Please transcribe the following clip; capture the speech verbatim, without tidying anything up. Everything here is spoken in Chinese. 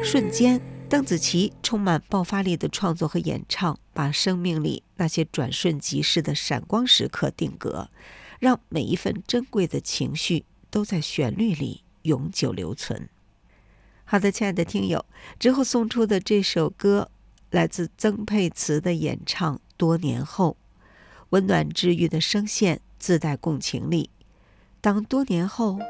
瞬间，邓紫棋充满爆发力的创作和演唱，把生命里那些转瞬即逝的闪光时刻定格，让每一份珍贵的情绪都在旋律里永久留存。好的，亲爱的听友，之后送出的这首歌来自曾沛慈的演唱《多年后》，温暖治愈的声线自带共情力。当多年后